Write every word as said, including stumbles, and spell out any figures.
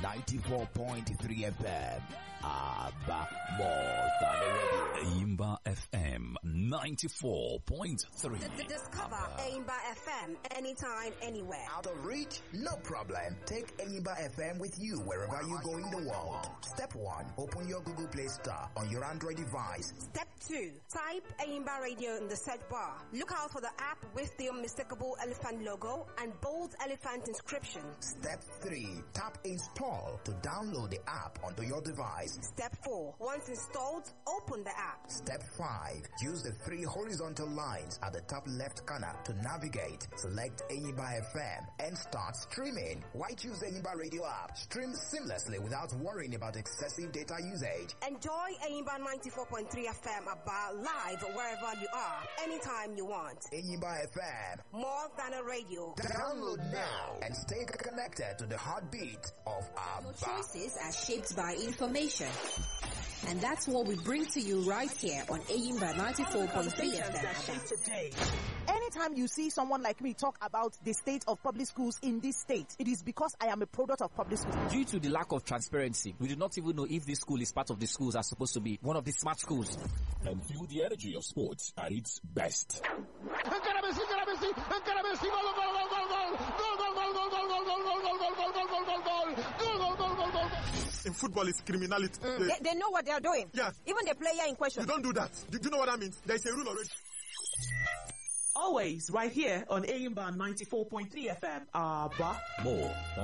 ninety-four point three F M. Abba more than a radio. Aimba F M ninety-four point three. Discover Aimba F M anytime, anywhere. Out of reach? No problem. Take Aimba F M with you wherever you go in the world. Step one, open your Google Play Store on your Android device. Step two, type Aimba Radio in the search bar. Look out for the app with the unmistakable elephant logo and bold elephant inscription. Step three, tap install to download the app onto your device. Step four, once installed, open the app. Step five, use the three horizontal lines at the top left corner to navigate. Select Aimba F M and start streaming. Why choose the Aimba Radio app? Stream seamlessly without worrying about excessive data usage. Enjoy Aimba ninety-four point three F M about live wherever you are, anytime you want. Aimba F M, more than a radio. Download now and stay connected to the heartbeat of our Your choices are shaped by information. And that's what we bring to you right here on Aimba ninety-four point three F M. Anytime you see someone like me talk about the state of public schools in this state, it is because I am a product of public schools. Due to the lack of transparency, we do not even know if this school is part of the schools that are supposed to be one of the smart schools. And feel the energy of sports at its best. In football, it's criminality. Mm, they, they know what they are doing. Yeah. Even the player in question. You don't do that. Do, do you know what that means? There is a rule already. Always right here on Aimba ninety-four point three F M. Abba. More